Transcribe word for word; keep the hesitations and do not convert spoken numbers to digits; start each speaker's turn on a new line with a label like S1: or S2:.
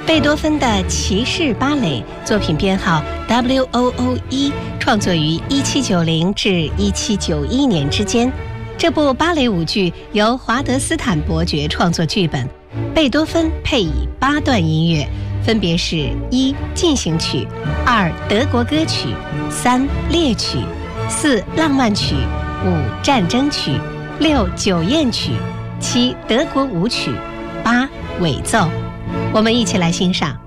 S1: 贝多芬的骑士芭蕾作品编号 W O O 一，创作于一七九零至一七九一年之间。这部芭蕾舞剧由华德斯坦伯爵创作剧本，贝多芬配以八段音乐，分别是一进行曲、二德国歌曲、三列曲、四浪漫曲、五战争曲、六酒宴曲、七德国舞曲、八尾奏。我们一起来欣赏。